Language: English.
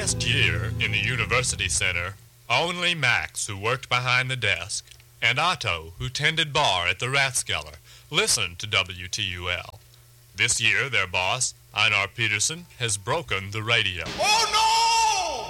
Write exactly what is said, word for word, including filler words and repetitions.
last year in the University Center, only Max, who worked behind the desk, and Otto, who tended bar at the Rathskeller, listened to W T U L. This year, their boss, Einar Peterson, has broken the radio. Oh, no!